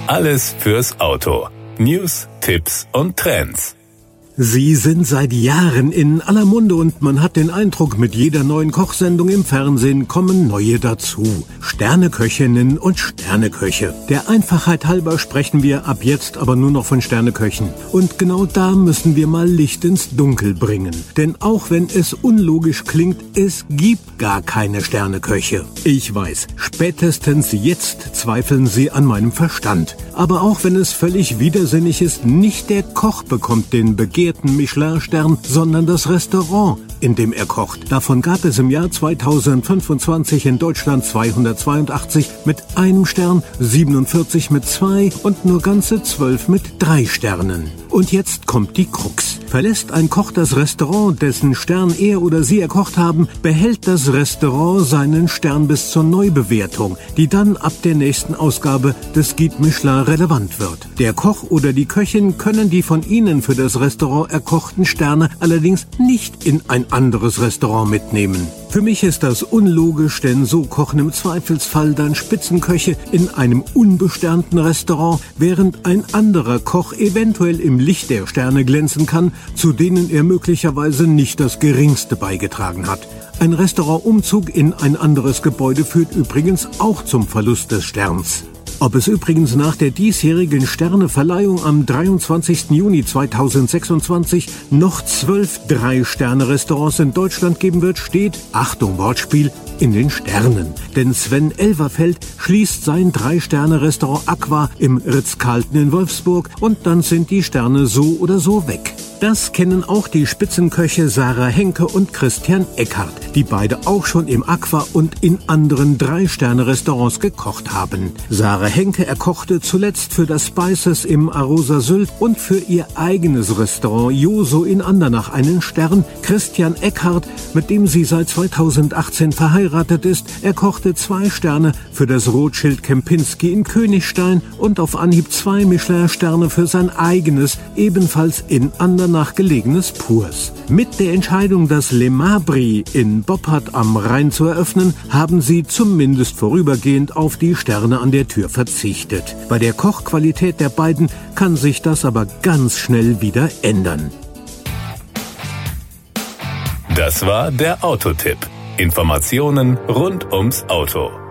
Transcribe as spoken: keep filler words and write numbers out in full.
Alles fürs Auto. News, Tipps und Trends. Sie sind seit Jahren in aller Munde und man hat den Eindruck, mit jeder neuen Kochsendung im Fernsehen kommen neue dazu. Sterneköchinnen und Sterneköche. Der Einfachheit halber sprechen wir ab jetzt aber nur noch von Sterneköchen. Und genau da müssen wir mal Licht ins Dunkel bringen. Denn auch wenn es unlogisch klingt, es gibt gar keine Sterneköche. Ich weiß, spätestens jetzt zweifeln Sie an meinem Verstand. Aber auch wenn es völlig widersinnig ist, nicht der Koch bekommt den begehrten Michelin-Stern, sondern das Restaurant, in dem er kocht. Davon gab es im Jahr zweitausendfünfundzwanzig in Deutschland zweihundertzweiundachtzig mit einem Stern, siebenundvierzig mit zwei und nur ganze zwölf mit drei Sternen. Und jetzt kommt die Krux. Verlässt ein Koch das Restaurant, dessen Stern er oder sie erkocht haben, behält das Restaurant seinen Stern bis zur Neubewertung, die dann ab der nächsten Ausgabe des Guide Michelin relevant wird. Der Koch oder die Köchin können die von ihnen für das Restaurant erkochten Sterne allerdings nicht in ein anderes Restaurant mitnehmen. Für mich ist das unlogisch, denn so kochen im Zweifelsfall dann Spitzenköche in einem unbesternten Restaurant, während ein anderer Koch eventuell im Licht der Sterne glänzen kann, zu denen er möglicherweise nicht das Geringste beigetragen hat. Ein Restaurantumzug in ein anderes Gebäude führt übrigens auch zum Verlust des Sterns. Ob es übrigens nach der diesjährigen Sterneverleihung am dreiundzwanzigsten Juni zweitausendsechsundzwanzig noch zwölf Drei-Sterne-Restaurants in Deutschland geben wird, steht, Achtung Wortspiel, in den Sternen. Denn Sven Elverfeld schließt sein Drei-Sterne-Restaurant Aqua im Ritz-Carlton in Wolfsburg und dann sind die Sterne so oder so weg. Das kennen auch die Spitzenköche Sarah Henke und Christian Eckhardt, die beide auch schon im Aqua und in anderen Drei-Sterne-Restaurants gekocht haben. Sarah Henke erkochte zuletzt für das Spices im Arosa Sylt und für ihr eigenes Restaurant Joso in Andernach einen Stern. Christian Eckhardt, mit dem sie seit zweitausendachtzehn verheiratet ist, erkochte zwei Sterne für das Rothschild Kempinski in Königstein und auf Anhieb zwei Michelin-Sterne für sein eigenes, ebenfalls in Andernach gelegenes Purs. Mit der Entscheidung, das Le Mabri in Boppard am Rhein zu eröffnen, haben sie zumindest vorübergehend auf die Sterne an der Tür verzichtet. Bei der Kochqualität der beiden kann sich das aber ganz schnell wieder ändern. Das war der Autotipp. Informationen rund ums Auto.